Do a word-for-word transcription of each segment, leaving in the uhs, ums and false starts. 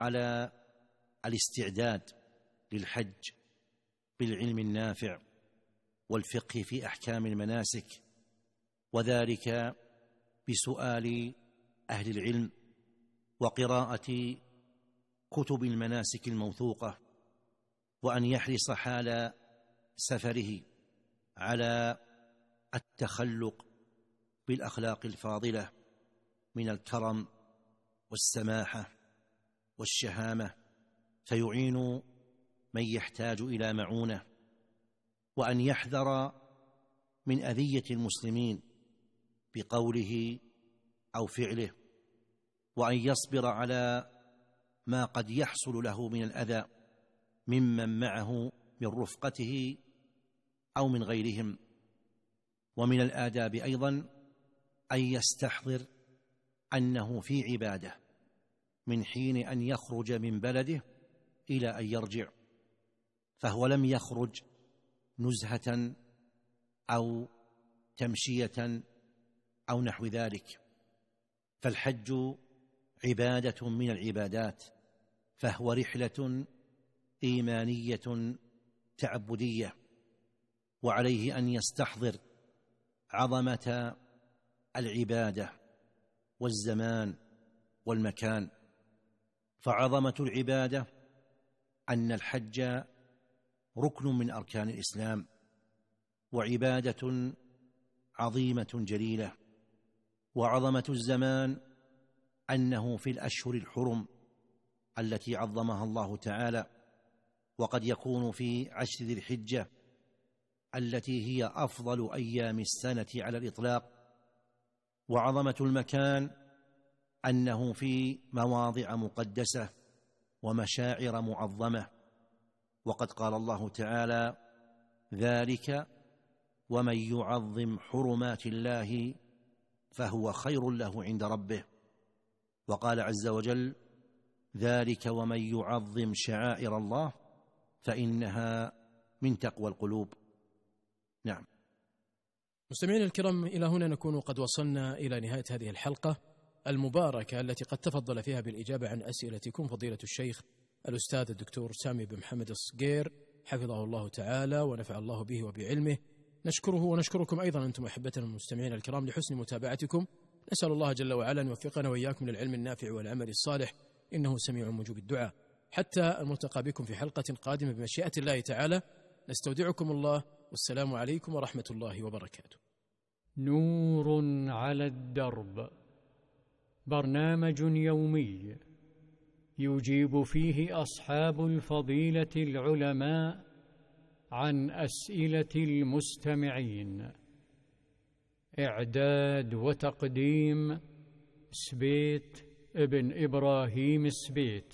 على الاستعداد للحج بالعلم النافع والفقه في أحكام المناسك، وذلك بسؤال أهل العلم وقراءة كتب المناسك الموثوقة، وأن يحرص حال سفره على التخلق بالأخلاق الفاضلة من الكرم والسماحة والشهامة، فيعين من يحتاج إلى معونة، وأن يحذر من أذية المسلمين بقوله أو فعله، وأن يصبر على ما قد يحصل له من الأذى ممن معه من رفقته أو من غيرهم. ومن الآداب أيضا أن يستحضر أنه في عبادة من حين أن يخرج من بلده إلى أن يرجع، فهو لم يخرج نزهة أو تمشية أو نحو ذلك، فالحج عبادة من العبادات، فهو رحلة إيمانية تعبدية، وعليه أن يستحضر عظمة العبادة والزمان والمكان. فعظمة العبادة أن الحج ركن من أركان الإسلام، وعبادة عظيمة جليلة. وعظمة الزمان أنه في الأشهر الحرم التي عظمها الله تعالى، وقد يكون في عشر ذي الحجة التي هي أفضل أيام السنة على الإطلاق. وعظمة المكان أنه في مواضع مقدسة ومشاعر معظمة، وقد قال الله تعالى: ذلك ومن يعظم حرمات الله فهو خير له عند ربه. وقال عز وجل: ذلك ومن يعظم شعائر الله فإنها من تقوى القلوب. نعم. مستمعينا الكرام، إلى هنا نكون قد وصلنا إلى نهاية هذه الحلقة المباركة التي قد تفضل فيها بالإجابة عن أسئلتكم فضيلة الشيخ الأستاذ الدكتور سامي بن محمد الصقير حفظه الله تعالى ونفع الله به وبعلمه. نشكره ونشكركم أيضا أنتم أحبتنا المستمعين الكرام لحسن متابعتكم. نسأل الله جل وعلا أن يوفقنا وإياكم للعلم النافع والعمل الصالح، إنه سميع مجيب الدعاء. حتى الملتقى بكم في حلقة قادمة بمشيئة الله تعالى، نستودعكم الله، والسلام عليكم ورحمة الله وبركاته. نور على الدرب، برنامج يومي يجيب فيه أصحاب الفضيلة العلماء عن أسئلة المستمعين. إعداد وتقديم سبيت ابن إبراهيم سبيت.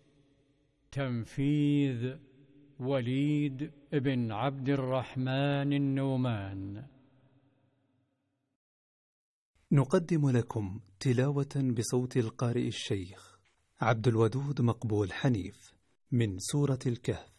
تنفيذ وليد ابن عبد الرحمن النومان. نقدم لكم تلاوة بصوت القارئ الشيخ عبد الودود مقبول حنيف من سورة الكهف.